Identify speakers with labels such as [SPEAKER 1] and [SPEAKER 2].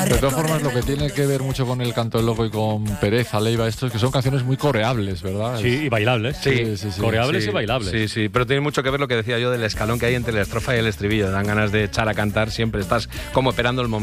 [SPEAKER 1] De todas formas, lo que tiene que ver mucho con El Canto del Loco y con Pereza, Leiva, esto es que son canciones muy coreables, ¿verdad?
[SPEAKER 2] Sí, y bailables.
[SPEAKER 1] Sí.
[SPEAKER 2] Coreables y bailables.
[SPEAKER 3] Sí, sí, pero tiene mucho que ver lo que decía yo del escalón que hay entre la estrofa y el estribillo. Dan ganas de echar a cantar siempre, estás como esperando el momento.